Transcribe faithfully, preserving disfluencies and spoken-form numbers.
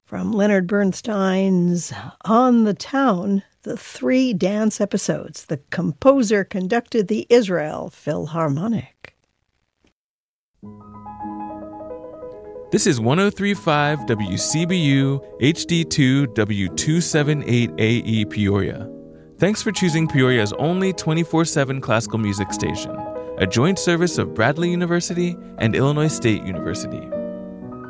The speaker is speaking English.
From Leonard Bernstein's On the Town, the three dance episodes the composer conducted the Israel Philharmonic. This is one oh three point five W C B U H D two W two seventy-eight A E Peoria. Thanks for choosing Peoria's only twenty-four seven classical music station, a joint service of Bradley University and Illinois State University.